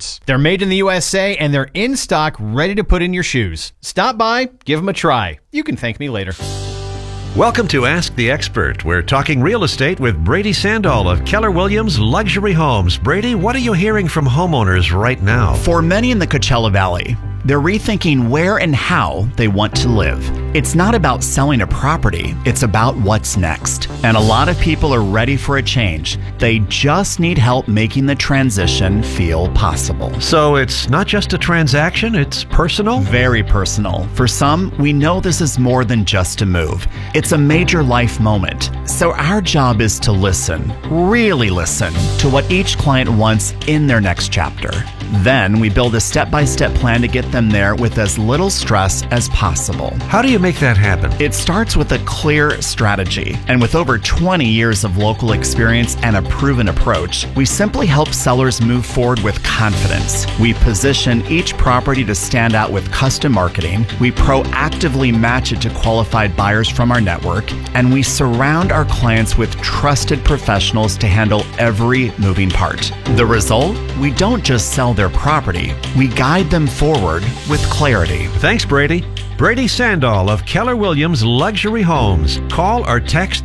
Experts. They're made in the USA and they're in stock, ready to put in your shoes. Stop by, give them a try. You can thank me later. Welcome to Ask the Expert. We're talking real estate with Brady Sandall of Keller Williams Luxury Homes. Brady, what are you hearing from homeowners right now? For many in the Coachella Valley, they're rethinking where and how they want to live. It's not about selling a property, it's about what's next. And a lot of people are ready for a change. They just need help making the transition feel possible. So it's not just a transaction, it's personal? Very personal. For some, we know this is more than just a move. It's a major life moment. So our job is to listen, really listen, to what each client wants in their next chapter. Then we build a step-by-step plan to get them there with as little stress as possible. How do you make that happen? It starts with a clear strategy. And with over 20 years of local experience and a proven approach, we simply help sellers move forward with confidence. We position each property to stand out with custom marketing. We proactively match it to qualified buyers from our network. And we surround our clients with trusted professionals to handle every moving part. The result? We don't just sell their property, we guide them forward with clarity. Thanks, Brady. Brady Sandall of Keller Williams Luxury Homes. Call or text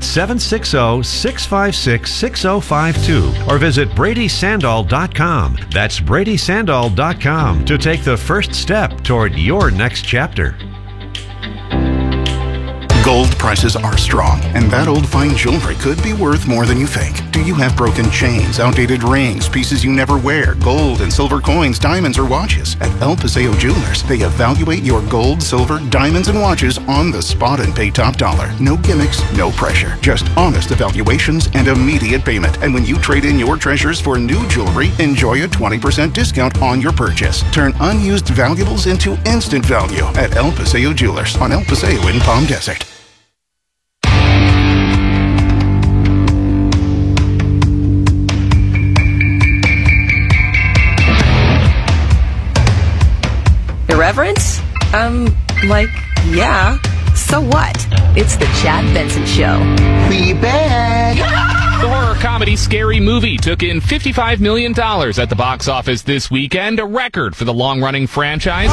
760-656-6052 or visit BradySandall.com. That's BradySandall.com to take the first step toward your next chapter. Gold prices are strong, and that old fine jewelry could be worth more than you think. Do you have broken chains, outdated rings, pieces you never wear, gold and silver coins, diamonds, or watches? At El Paseo Jewelers, they evaluate your gold, silver, diamonds, and watches on the spot and pay top dollar. No gimmicks, no pressure. Just honest evaluations and immediate payment. And when you trade in your treasures for new jewelry, enjoy a 20% discount on your purchase. Turn unused valuables into instant value at El Paseo Jewelers on El Paseo in Palm Desert. Irreverence? Yeah. So what? It's the Chad Benson Show. We back. The horror comedy Scary Movie took in $55 million at the box office this weekend, a record for the long-running franchise.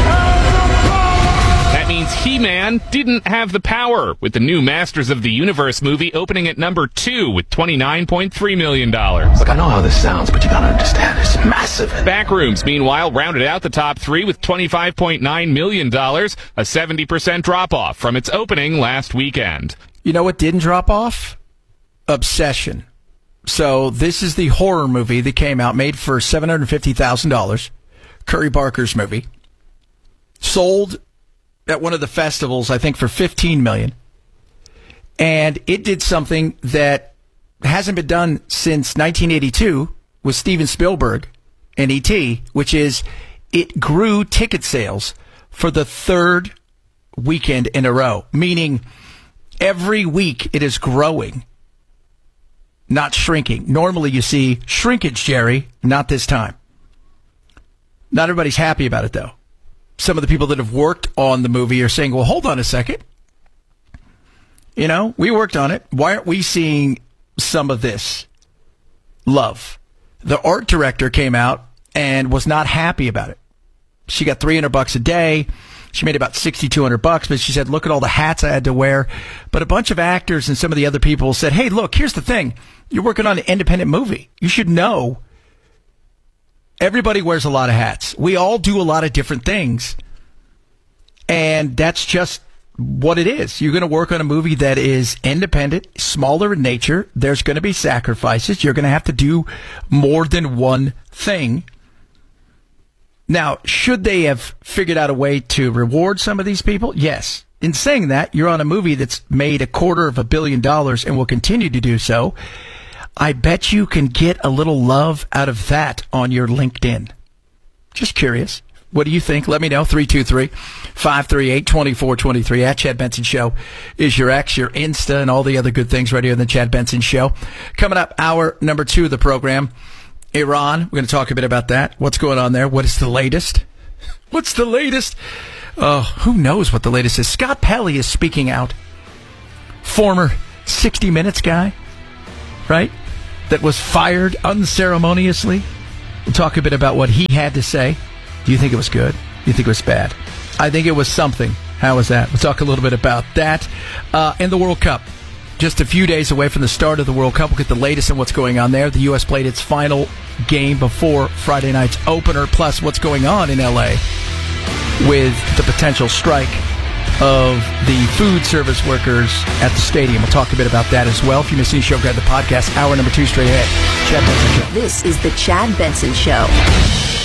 That means He-Man didn't have the power, with the new Masters of the Universe movie opening at number 2 with $29.3 million. Look, I know how this sounds, but you gotta understand, it's massive. Backrooms, meanwhile, rounded out the top 3 with $25.9 million, a 70% drop-off from its opening last weekend. You know what didn't drop off? Obsession. So this is the horror movie that came out, made for $750,000. Curry Barker's movie. Sold at one of the festivals, I think, for $15 million. And it did something that hasn't been done since 1982 with Steven Spielberg and E.T., which is it grew ticket sales for the third weekend in a row, meaning every week it is growing, not shrinking. Normally you see shrinkage, Jerry, not this time. Not everybody's happy about it, though. Some of the people that have worked on the movie are saying, well, hold on a second. You know, we worked on it. Why aren't we seeing some of this love? The art director came out and was not happy about it. She got $300 a day. She made about $6,200, but she said, look at all the hats I had to wear. But a bunch of actors and some of the other people said, hey, look, here's the thing. You're working on an independent movie. You should know everybody wears a lot of hats. We all do a lot of different things. And that's just what it is. You're going to work on a movie that is independent, smaller in nature. There's going to be sacrifices. You're going to have to do more than one thing. Now, should they have figured out a way to reward some of these people? Yes. In saying that, you're on a movie that's made $250 million and will continue to do so. I bet you can get a little love out of that on your LinkedIn. Just curious. What do you think? Let me know. 323-538-2423. At Chad Benson Show is your X, your Insta, and all the other good things right here in the Chad Benson Show. Coming up, hour number 2 of the program, Iran. We're going to talk a bit about that. What's going on there? What is the latest? What's the latest? Who knows what the latest is? Scott Pelley is speaking out. Former 60 Minutes guy, right? That was fired unceremoniously We'll talk a bit about what he had to say. Do you think it was good? Do you think it was bad? I think it was something. How was that? We'll talk a little bit about that. And the World Cup. Just a few days away from the start of the World Cup. We'll get the latest on what's going on there. The U.S. played its final game before Friday night's opener, plus what's going on in L.A. with the potential strike of the food service workers at the stadium. We'll talk a bit about that as well. If you missed any show, grab the podcast. Hour number 2 straight ahead. Chad Benson Show. This is the Chad Benson Show.